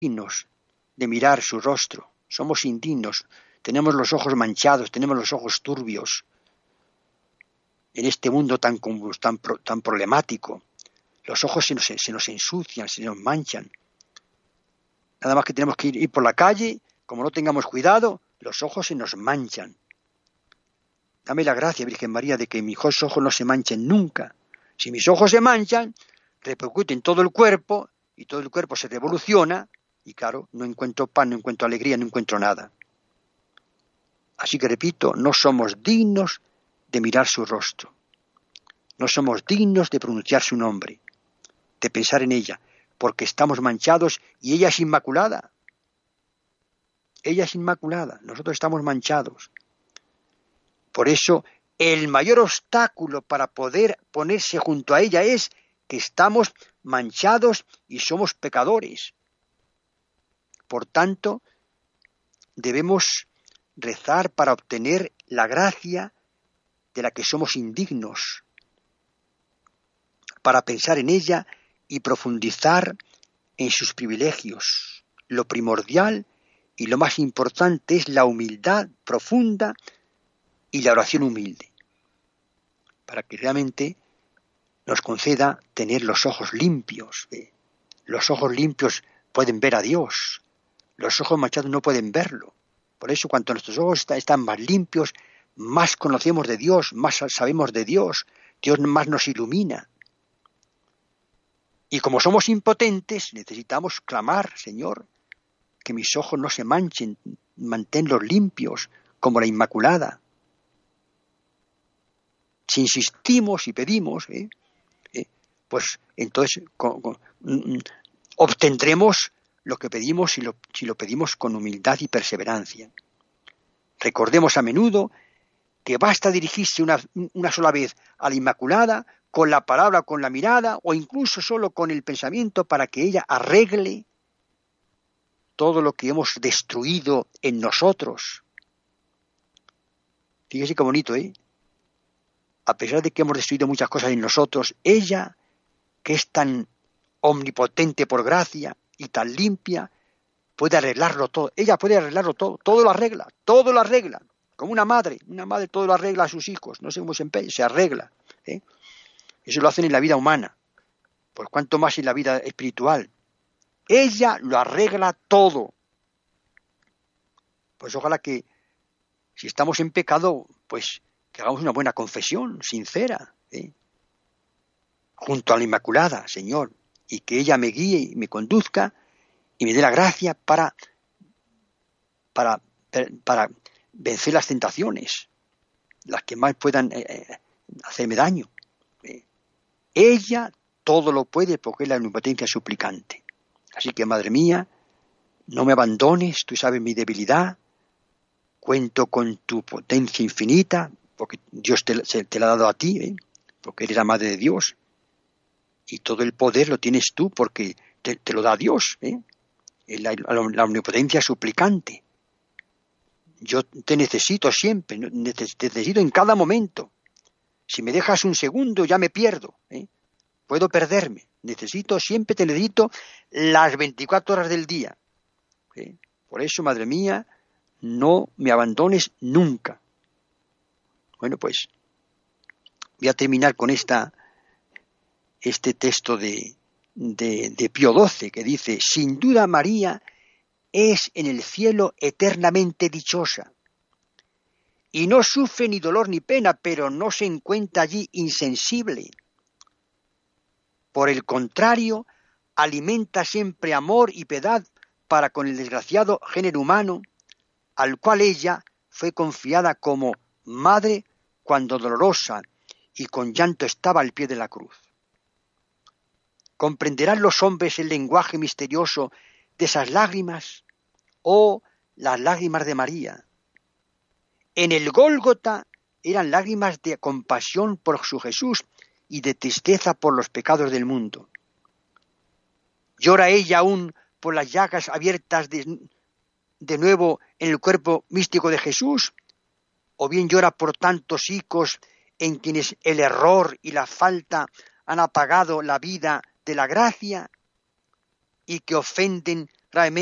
indignos de mirar su rostro, somos indignos, tenemos los ojos manchados, tenemos los ojos turbios. En este mundo tan problemático, los ojos se nos ensucian, se nos manchan. Nada más que tenemos que ir por la calle, como no tengamos cuidado, los ojos se nos manchan. Dame la gracia, Virgen María, de que mis ojos no se manchen nunca. Si mis ojos se manchan, repercute en todo el cuerpo, y todo el cuerpo se revoluciona, y claro, no encuentro paz, no encuentro alegría, no encuentro nada. Así que repito, no somos dignos de mirar su rostro. No somos dignos de pronunciar su nombre, de pensar en ella, porque estamos manchados y ella es inmaculada. Ella es inmaculada, nosotros estamos manchados. Por eso, el mayor obstáculo para poder ponerse junto a ella es que estamos manchados y somos pecadores. Por tanto, debemos rezar para obtener la gracia de la que somos indignos, para pensar en ella y profundizar en sus privilegios. Lo primordial y lo más importante es la humildad profunda y la oración humilde, para que realmente nos conceda tener los ojos limpios. Los ojos limpios pueden ver a Dios, los ojos manchados no pueden verlo. Por eso, cuanto nuestros ojos están más limpios, más conocemos de Dios, más sabemos de Dios, Dios más nos ilumina. Y como somos impotentes, necesitamos clamar, Señor, que mis ojos no se manchen, manténlos limpios, como la Inmaculada. Si insistimos y pedimos, pues entonces obtendremos lo que pedimos si lo pedimos con humildad y perseverancia. Recordemos a menudo que basta dirigirse una sola vez a la Inmaculada, con la palabra, con la mirada, o incluso solo con el pensamiento, para que ella arregle todo lo que hemos destruido en nosotros. Fíjese qué bonito, A pesar de que hemos destruido muchas cosas en nosotros, ella, que es tan omnipotente por gracia y tan limpia, puede arreglarlo todo. Ella puede arreglarlo todo, todo lo arregla. Como una madre todo lo arregla a sus hijos, no sé cómo se arregla. Eso lo hacen en la vida humana, por cuanto más en la vida espiritual. Ella lo arregla todo. Pues ojalá que, si estamos en pecado, pues que hagamos una buena confesión, sincera, junto a la Inmaculada, Señor, y que ella me guíe y me conduzca y me dé la gracia para vencer las tentaciones, las que más puedan hacerme daño. Ella todo lo puede porque es la omnipotencia suplicante. Así que, Madre mía, no me abandones, tú sabes mi debilidad, cuento con tu potencia infinita, porque Dios te la ha dado a ti, porque eres la Madre de Dios, y todo el poder lo tienes tú porque te lo da Dios, la omnipotencia suplicante. Yo te necesito siempre, te necesito en cada momento. Si me dejas un segundo ya me pierdo, puedo perderme. Siempre te necesito las 24 horas del día. Por eso, Madre mía, no me abandones nunca. Bueno, pues voy a terminar con este texto de Pío XII, que dice: sin duda María es en el cielo eternamente dichosa, y no sufre ni dolor ni pena, pero no se encuentra allí insensible. Por el contrario, alimenta siempre amor y piedad para con el desgraciado género humano, al cual ella fue confiada como madre cuando dolorosa y con llanto estaba al pie de la cruz. ¿Comprenderán los hombres el lenguaje misterioso de esas lágrimas? ¡Oh, las lágrimas de María! En el Gólgota eran lágrimas de compasión por su Jesús y de tristeza por los pecados del mundo. ¿Llora ella aún por las llagas abiertas de nuevo en el cuerpo místico de Jesús? ¿O bien llora por tantos hijos en quienes el error y la falta han apagado la vida de la gracia y que ofenden Realmente